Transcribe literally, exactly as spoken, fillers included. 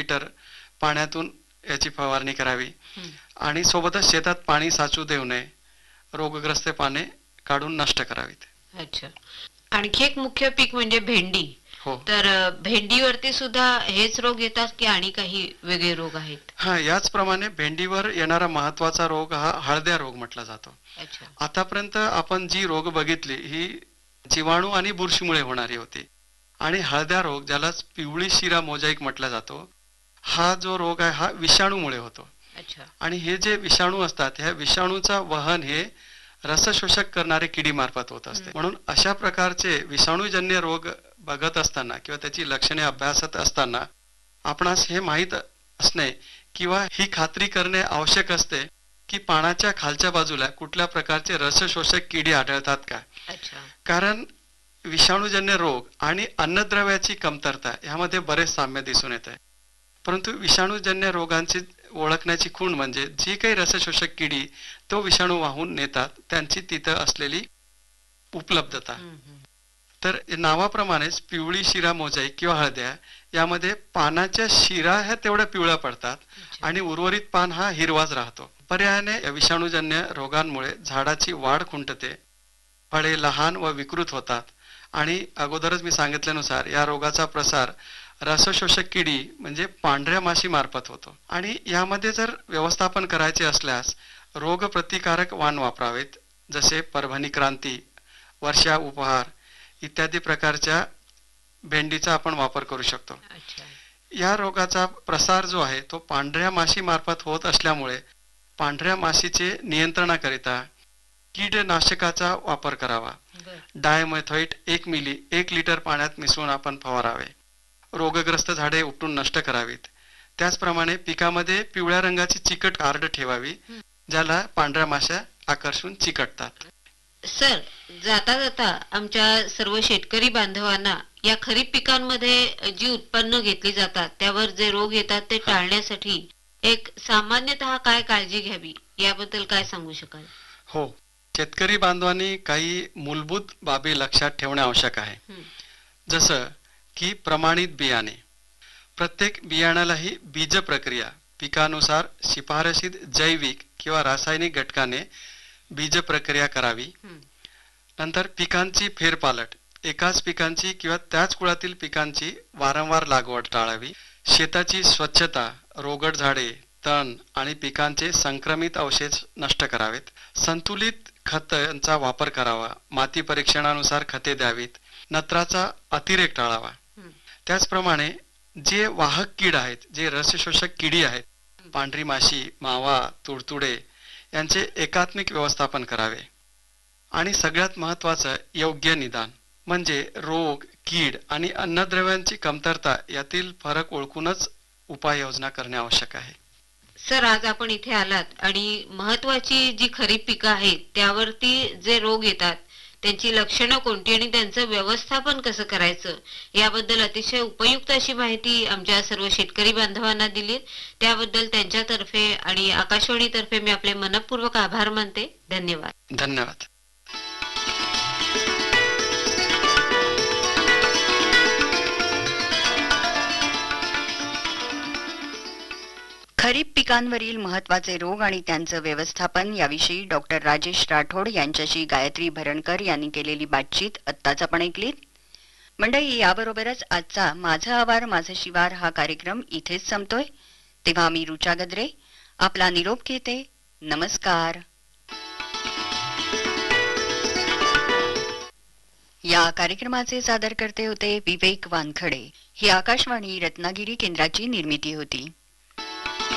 Litre पाण्यातून याची फवारणी करावी आणि सोबतच शेतात पाणी साचू देऊ नये, रोगग्रस्त पाने काढून नष्ट करावीत. अच्छा, आणखी एक मुख्य पीक म्हणजे भेंडी. हो, तर भेंडीवरती सुद्धा हेच रोग येतात की आणि काही वेगळे रोग आहेत? हा, याचप्रमाणे भेंडीवर येणारा महत्वाचा रोग हा हळद्या रोग म्हटला जातो. अच्छा. आतापर्यंत आपण जी रोग बघितली ही जीवाणू आणि बुरशीमुळे होणारी होती, आणि हळद्या रोग, ज्याला पिवळी शिरा मोजाईक म्हटला जातो, हा जो रोग आहे हा विषाणूमुळे होतो. अच्छा. आणि हे जे विषाणू असतात, ह्या विषाणूचा वहन हे रसशोषक करणारे किडी मार्फत होत असते. म्हणून अशा प्रकारचे विषाणूजन्य रोग बघत असताना किंवा त्याची लक्षणे अभ्यासत असताना आपणास हे माहीत असणे किंवा ही खात्री करणे आवश्यक असते की पानाच्या खालच्या बाजूला कुठल्या प्रकारचे रसशोषक किडी आढळतात का. अच्छा. कारण विषाणूजन्य रोग आणि अन्नद्रव्याची कमतरता यामध्ये बरेच साम्य दिसून येते, परंतु विषाणूजन्य रोगांची ओळखण्याची खूण म्हणजे जी काही रसशोषक किडी तो विषाणू वाहून नेतात त्यांची तिथं असलेली उपलब्धता. तर नावाप्रमाणेच पिवळी शिरा मोजाईक किंवा हळद्या यामध्ये पानाच्या शिरा ह्या तेवढ्या पिवळ्या पडतात आणि उर्वरित पान हा हिरवाच राहतो. पर्यायाने विषाणूजन्य रोगांमुळे झाडाची वाढ खुंटते, फळे लहान व विकृत होतात आणि अगोदरच मी सांगितल्यानुसार या रोगाचा प्रसार रसशोषक किडी म्हणजे पांढऱ्या माशी मार्फत होतो. आणि यामध्ये जर व्यवस्थापन करायचे असल्यास रोग प्रतिकारक वाण वापरावेत, जसे परभणी क्रांती, वर्षा उपहार इत्यादी प्रकारच्या भेंडीचा आपण वापर करू शकतो. या रोगाचा प्रसार जो आहे तो पांढऱ्या माशी मार्फत होत असल्यामुळे पांढऱ्या माशीचे नियंत्रणाकरिता कीडनाशकाचा वापर करावा. डायमेथॉइट एक मिली एक लिटर पाण्यात मिसळून आपण फवारावे. रोगग्रस्त झाडे उपटून नष्ट करावीत. त्याचप्रमाणे पिकामध्ये पिवळ्या रंगाची चिकट कार्ड ठेवावी, ज्याला पांढऱ्या माश्या आकर्षून चिकटतात. सर, जाता जाता आमच्या सर्व शेतकरी बांधवांना या खरीप पिकांमध्ये जी उत्पन्न घेतली जातात त्यावर जे रोग येतात ते टाळण्यासाठी एक सामान्यतः काय काळजी घ्यावी याबद्दल काय सांगू शकाल? हो, शेतकरी बांधवांनी काही मूलभूत बाबी लक्षात ठेवणे आवश्यक आहे. जसं की प्रमाणित बियाणे. प्रत्येक बियाण्याला ही बीज प्रक्रिया पिकानुसार शिफारशीत जैविक किंवा रासायनिक घटकाने बीज प्रक्रिया करावी. नंतर पिकांची फेरपालट, एकाच पिकांची किंवा त्याच कुळातील पिकांची वारंवार लागवड टाळावी. शेताची स्वच्छता, रोगट झाडे, तण आणि पिकांचे संक्रमित अवशेष नष्ट करावेत. संतुलित खतांचा वापर करावा. माती परीक्षणानुसार खते द्यावीत. नत्राचा अतिरेक टाळावा. त्याचप्रमाणे जे वाहक कीड आहेत, जे रसशोषक किडी आहेत, पांढरी माशी, मावा, तुडतुडे यांचे एकात्मिक व्यवस्थापन करावे. आणि सगळ्यात महत्त्वाचं योग्य निदान म्हणजे रोग, कीड आणि अन्नद्रव्यांची कमतरता यातील फरक ओळखूनच उपाययोजना करणे आवश्यक आहे. सर, आज आपण इथे आलात आणि महत्वाची जी खरीप पिकं आहेत त्यावरती जे रोग येतात त्यांची लक्षणं कोणती आणि त्यांचं व्यवस्थापन कसं करायचं याबद्दल अतिशय उपयुक्त अशी माहिती आमच्या सर्व शेतकरी बांधवांना दिली. त्याबद्दल त्यांच्यातर्फे आणि आकाशवाणीतर्फे मी आपले मनपूर्वक आभार मानते. धन्यवाद. धन्यवाद. खरीप पिकांवरील महत्वाचे रोग आणि त्यांचं व्यवस्थापन याविषयी डॉक्टर राजेश राठोड यांच्याशी गायत्री भरणकर यांनी केलेली बातचीत आत्ताच आपण ऐकलीत. मंडळी, याबरोबरच आजचा माझं आवार माझं शिवार हा कार्यक्रम इथेच संपतोय. तेव्हा मी रुचा गद्रे आपला निरोप घेते. नमस्कार. या कार्यक्रमाचे सादरकर्ते होते विवेक वानखडे. ही आकाशवाणी रत्नागिरी केंद्राची निर्मिती होती.